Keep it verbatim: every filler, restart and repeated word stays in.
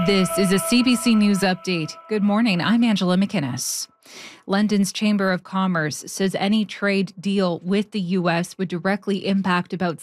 This is a C B C News update. Good morning. I'm Angela McInnes. London's Chamber of Commerce says any trade deal with the U S would directly impact about